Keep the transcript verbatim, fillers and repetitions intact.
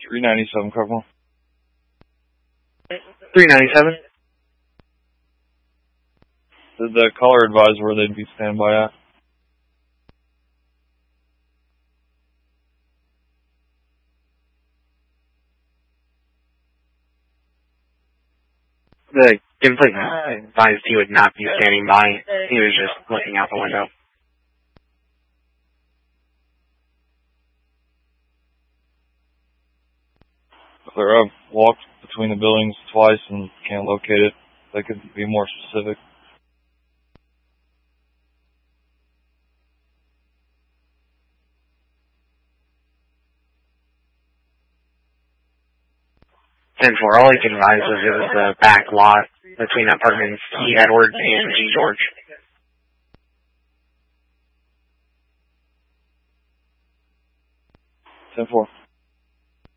three ninety-seven, Corporal. three ninety-seven. Did the caller advise where they'd be standby at? The gunplate advised he would not be standing by. He was just looking out the window. Clear. I've walked between the buildings twice and can't locate it. They could be more specific. ten four, all I can advise is it was the back lot between apartments E. Edward and G. George. ten four.